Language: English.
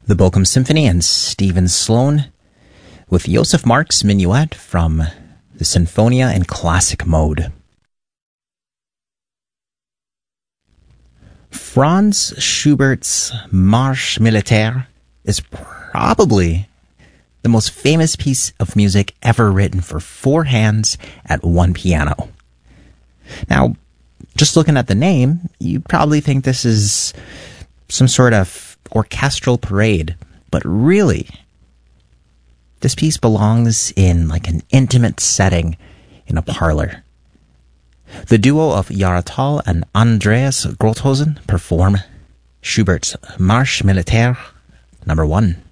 The Bochum Symphony and Stephen Sloan with Josef Mark's Minuet from the Sinfonia in Classic Mode. Franz Schubert's Marche Militaire is probably the most famous piece of music ever written for four hands at one piano. Now, just looking at the name, you probably think this is some sort of orchestral parade, but really, this piece belongs in like an intimate setting in a parlor. The duo of Yaratal and Andreas Grothosen perform Schubert's Marche Militaire No. 1.